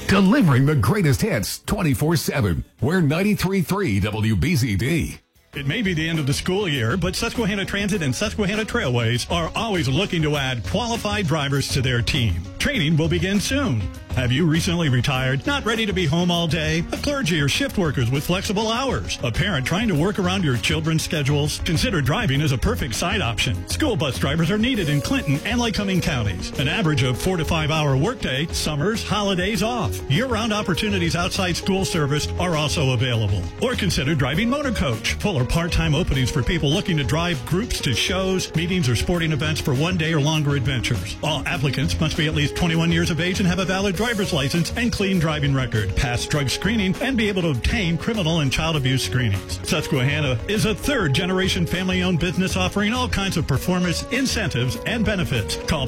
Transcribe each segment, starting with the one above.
delivering the greatest hits 24/7. We're 93.3 WBZD. It may be the end of the school year, but Susquehanna Transit and Susquehanna Trailways are always looking to add qualified drivers to their team. Training will begin soon. Have you recently retired, not ready to be home all day? A clergy or shift workers with flexible hours? A parent trying to work around your children's schedules? Consider driving as a perfect side option. School bus drivers are needed in Clinton and Lycoming counties. An average of 4 to 5 hour workday, summers, holidays off. Year-round opportunities outside school service are also available. Or consider driving motor coach. Full or part-time openings for people looking to drive groups to shows, meetings, or sporting events for one-day or longer adventures. All applicants must be at least 21 years of age and have a valid driver's license and clean driving record, pass drug screening, and be able to obtain criminal and child abuse screenings. Susquehanna is a third-generation family-owned business offering all kinds of performance, incentives, and benefits. Call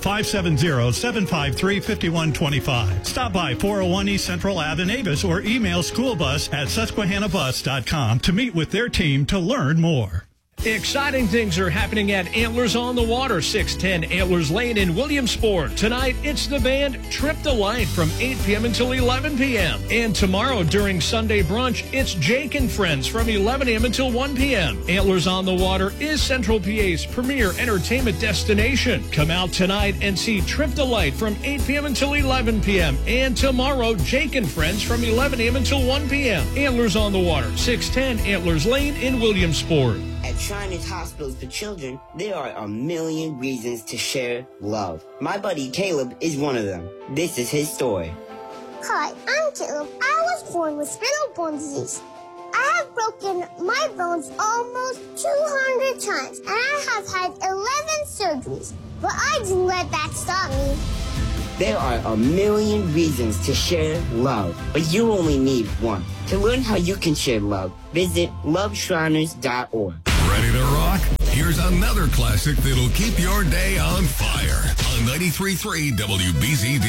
570-753-5125. Stop by 401 East Central Ave in Avis or email schoolbus@susquehannabus.com to meet with their team to learn more. Exciting things are happening at Antlers on the Water, 610 Antlers Lane in Williamsport. Tonight, it's the band Trip the Light from 8 p.m. until 11 p.m. And tomorrow, during Sunday brunch, it's Jake and Friends from 11 a.m. until 1 p.m. Antlers on the Water is Central PA's premier entertainment destination. Come out tonight and see Trip the Light from 8 p.m. until 11 p.m. And tomorrow, Jake and Friends from 11 a.m. until 1 p.m. Antlers on the Water, 610 Antlers Lane in Williamsport. At Shriners Hospitals for Children, there are a million reasons to share love. My buddy Caleb is one of them. This is his story. Hi, I'm Caleb. I was born with spinal bone disease. I have broken my bones almost 200 times, and I have had 11 surgeries. But I didn't let that stop me. There are a million reasons to share love, but you only need one. To learn how you can share love, visit loveshriners.org. Ready to rock? Here's another classic that'll keep your day on fire on 93.3 WBZD.